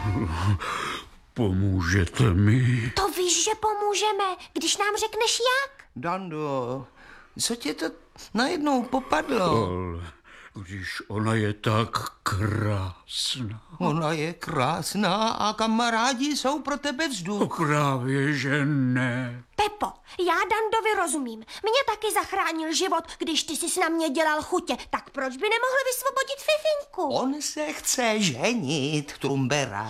Pomůžete mi? To víš, že pomůžeme, když nám řekneš jak. Dando, co tě to najednou popadlo? Ale když ona je tak krásná. Ona je krásná a kamarádi jsou pro tebe vzduch. Právě, že ne. Pepo, já Dandovi rozumím. Mě taky zachránil život, když ty jsi na mě dělal chutě. Tak proč by nemohl vysvobodit Fifinku? On se chce ženit, Trumbera.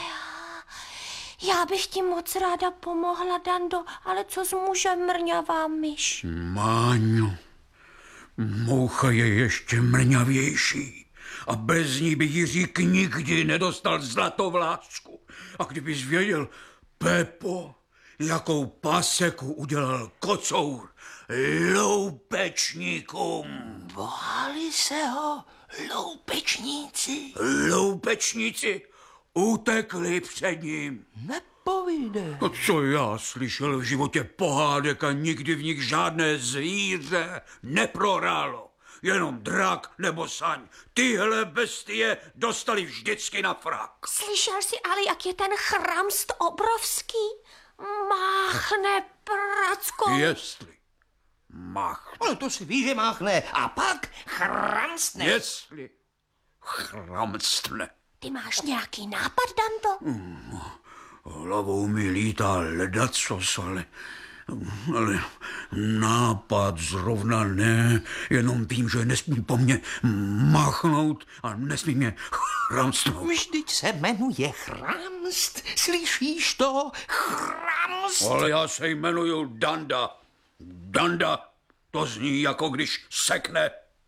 Já bych ti moc ráda pomohla, Dando, ale co s mužem mrňavá myš? Máňo, moucha je ještě mrňavější a bez ní by Jiřík nikdy nedostal zlatovlásku. A kdybys věděl, Pepo, jakou paseku udělal kocour loupečníkům. Báli se ho loupečníci. Loupečníci utekli před ním. Nepovídej. A co já slyšel v životě pohádek a nikdy v nich žádné zvíře neprohrálo. Jenom drak nebo saň. Tyhle bestie dostali vždycky na frak. Slyšel jsi ale, jak je ten chramst obrovský? Máchne prackou. Jestli máchne. No to si ví, že máchne. A pak chramstne. Jestli chramstne. Ty máš nějaký nápad, Dando? Hlavou mi lítá ledacos, ale nápad zrovna ne, jenom vím, že nesmí po mně máchnout a nesmí mě chramstnout. Vždyť se jmenuje chramst. Slyšíš to? Chramst. Ale já se jmenuju Danda. Danda, to zní jako když sekne.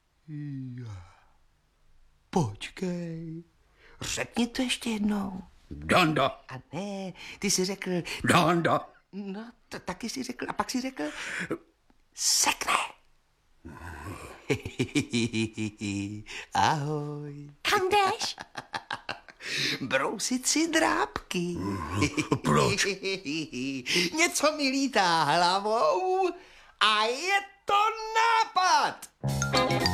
Počkej. Řekni to ještě jednou. Danda, A ne, ty jsi řekl... Danda. No, taky jsi řekl. A pak jsi řekl... Sekne. Ahoj. Kam jdeš? Brousit si drápky. Proč? Něco mi lítá hlavou a je to nápad.